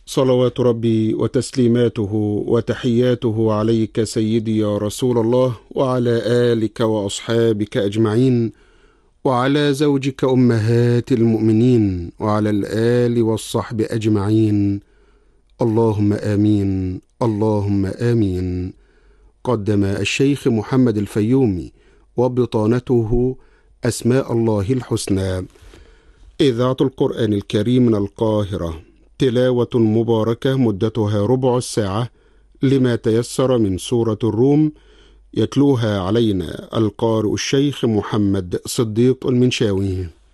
صلوات ربي وتسليماته وتحياته عليك سيدي يا رسول الله، وعلى آلك وأصحابك أجمعين، وعلى زوجك أمهات المؤمنين، وعلى الآل والصحب أجمعين. اللهم آمين، اللهم آمين. قدم الشيخ محمد الفيومي وبطانته أسماء الله الحسنى، إذاعة القرآن الكريم من القاهرة، تلاوة مباركة مدتها ربع الساعة لما تيسر من سورة الروم، يتلوها علينا القارئ الشيخ محمد صديق المنشاوي.